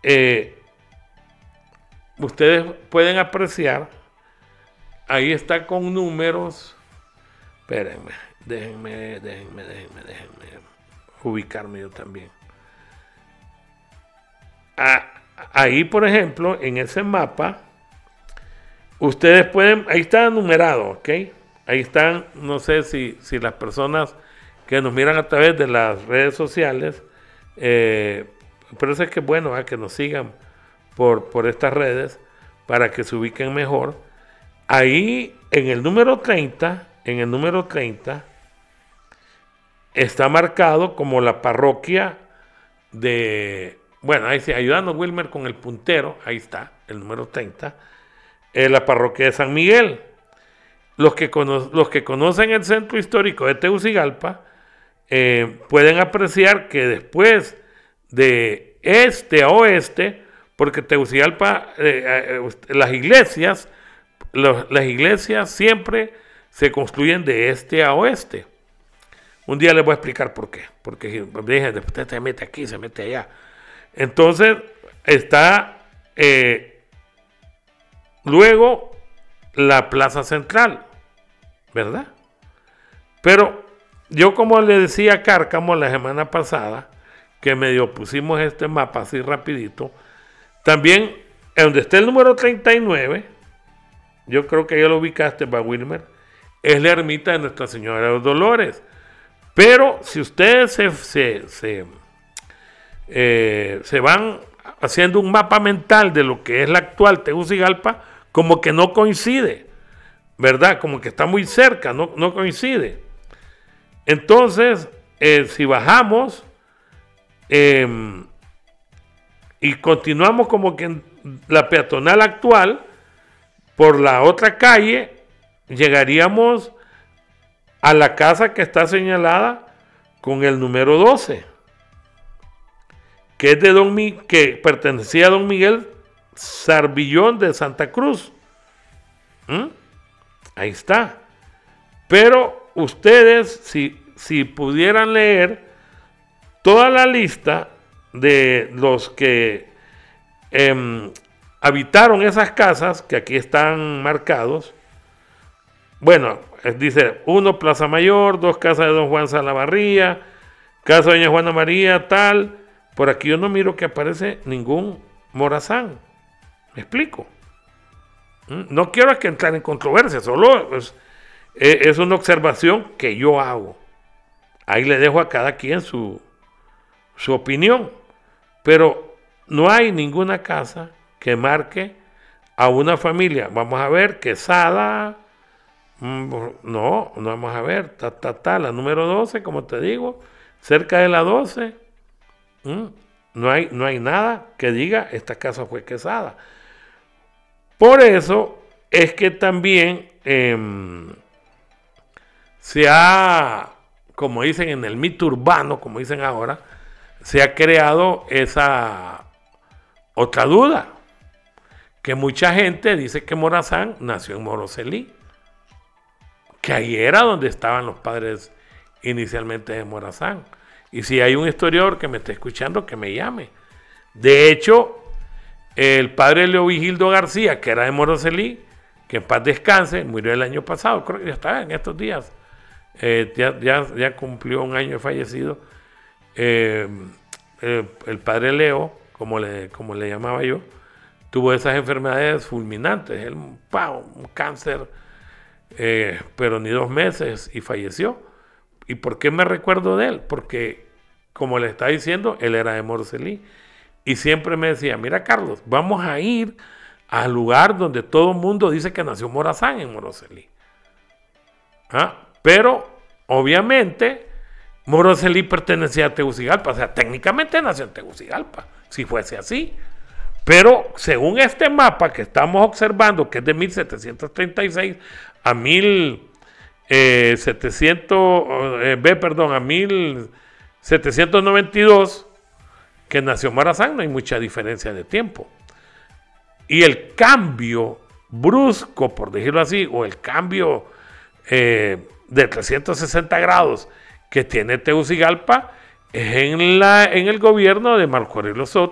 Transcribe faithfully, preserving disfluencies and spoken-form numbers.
eh, ustedes pueden apreciar, ahí está con números, espérenme, déjenme, déjenme, déjenme, déjenme ubicarme yo también. Ah, ahí, por ejemplo, en ese mapa, ustedes pueden, ahí está numerado, ¿ok? Ahí están, no sé si, si las personas que nos miran a través de las redes sociales, eh, pero eso es que bueno, ¿eh? Que nos sigan por, por estas redes para que se ubiquen mejor. Ahí en el número treinta, en el número treinta, está marcado como la parroquia de, bueno, ahí sí, ayudando Wilmer con el puntero, ahí está, el número treinta, es la parroquia de San Miguel. Los que, cono los que conocen el centro histórico de Tegucigalpa eh, pueden apreciar que después de este a oeste, porque Tegucigalpa, eh, eh, las iglesias, los, las iglesias siempre se construyen de este a oeste. Un día les voy a explicar por qué, porque usted se mete aquí, se mete allá. Entonces está eh, luego la plaza central, ¿verdad? Pero yo, como le decía a Cárcamo la semana pasada, que medio pusimos este mapa así rapidito, también donde está el número treinta y nueve, yo creo que ya lo ubicaste, va Wilmer, es la ermita de Nuestra Señora de los Dolores. Pero si ustedes se, se, se, eh, se van haciendo un mapa mental de lo que es la actual Tegucigalpa, como que no coincide, ¿verdad? Como que está muy cerca, no, no coincide. Entonces, eh, si bajamos eh, y continuamos como que en la peatonal actual, por la otra calle, llegaríamos a la casa que está señalada con el número doce, que es de don Mi que pertenecía a don Miguel Sarbillón de Santa Cruz. ¿Mm? Ahí está. Pero ustedes, si, si pudieran leer toda la lista de los que eh, habitaron esas casas, que aquí están marcados, bueno, dice uno Plaza Mayor, dos casas de don Juan Salavarría, casa de doña Juana María, tal. Por aquí yo no miro que aparece ningún Morazán. ¿Me explico? No quiero que entrar en controversia, solo es, es una observación que yo hago. Ahí le dejo a cada quien su, su opinión. Pero no hay ninguna casa que marque a una familia. Vamos a ver, Quesada. No, no vamos a ver. Ta, ta, ta, la número doce, como te digo, cerca de la doce. No hay, no hay nada que diga esta casa fue Quesada. Por eso es que también eh, se ha, como dicen en el mito urbano, como dicen ahora, se ha creado esa otra duda, que mucha gente dice que Morazán nació en Moroselí, que ahí era donde estaban los padres inicialmente de Morazán. Y si hay un historiador que me esté escuchando, que me llame. De hecho, el padre Leovigildo García, que era de Moroselí, que en paz descanse, murió el año pasado, creo que ya está en estos días, eh, ya, ya, ya cumplió un año de fallecido. Eh, eh, el padre Leo, como le, como le llamaba yo, tuvo esas enfermedades fulminantes, él, ¡pau!, un cáncer, eh, pero ni dos meses, y falleció. ¿Y por qué me recuerdo de él? Porque, como le estaba diciendo, él era de Moroselí. Y siempre me decía, mira Carlos, vamos a ir al lugar donde todo el mundo dice que nació Morazán, en Moroselí. ¿Ah? Pero, obviamente, Moroselí pertenecía a Tegucigalpa. O sea, técnicamente nació en Tegucigalpa, si fuese así. Pero, según este mapa que estamos observando, que es de mil setecientos treinta y seis a mil setecientos, eh, B, perdón, a mil setecientos noventa y dos, que nació Morazán, no hay mucha diferencia de tiempo. Y el cambio brusco, por decirlo así, o el cambio eh, de trescientos sesenta grados que tiene Tegucigalpa es en, la, en el gobierno de Marco Aurelio Soto,